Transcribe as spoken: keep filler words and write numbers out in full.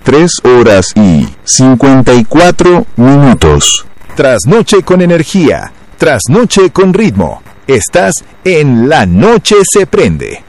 tres horas y cincuenta y cuatro minutos. Trasnoche con energía, trasnoche con ritmo. Estás en La Noche se prende.